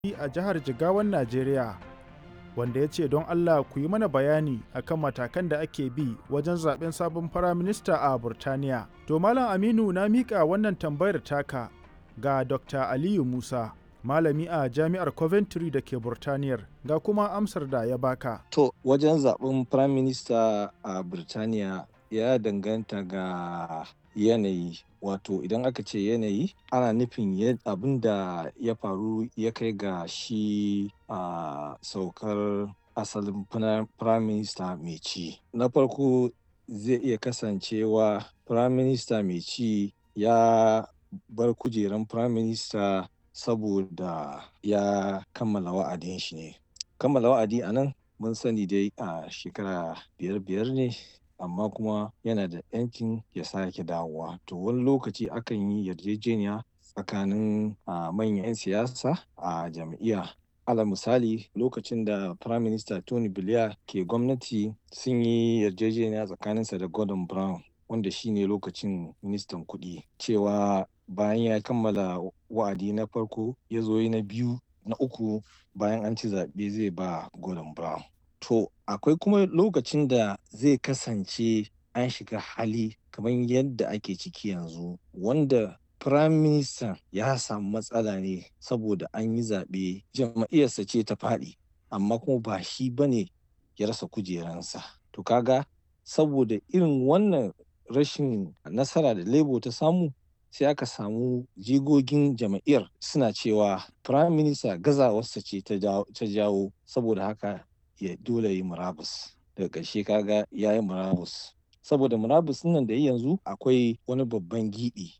a jihar Jigawan Najeriya, wanda ya ce don Allah ku yi mana bayani akan matakan da ake bi wajen zaben sabon firaminista a Burtaniya. To Malam Aminu na miƙa wannan tambayar taka ga Dr. Aliyu Musa, malami a Jami'ar Coventry da ke Burtaniyar, ga kuma amsar da ya baka. To wajen zaben firaminista a Burtaniya ya danganta ga yanayi. Wato idan aka ce yanayi ana nufin abin da ya faru ya kai ga shi a saukar asalin firaminista mai ci. Na farko zai iya kasancewa firaminista mai ci ya bar kujeran firaminista saboda ya kammala wa'adin shi ne. Kammala wa'adi a nan mun sani dai a shekara biyar ne, amma kuma yana da 'yancin ya sake dawowa. To wani lokaci akan yi yarjejeniya tsakanin manyan 'yan siyasa a jam'iyya. Alal misali lokacin da Prime Minister Tony Blair ke gwamnati sun yi yarjejeniya tsakaninsa da Gordon Brown, wanda shine lokacin ministan kuɗi, cewa bayan ya kammala wa'adi na farko ya zo na biyu na uku bayan an ci zaɓe zai ba Gordon Brown. To akwai kuma lokacin da zai kasance an shiga hali kamar yadda ake ciki yanzu, wanda Prime Minister ya samu matsala ne saboda an yi zaɓe jam'iyyarsa ce ta faɗi, amma kuma ba shi bane ya rasa kujeransa. To kaga saboda irin wannan rashin nasara da Labour ta samu, sai aka samu jigogin jam'iyyar suna cewa Prime Minister gazawarsa ce ta jawo, saboda haka ya dole yi murabus. Daga ƙarshe kaga ya yi murabus. Saboda murabus nan da yanzu akwai wani babban giɓi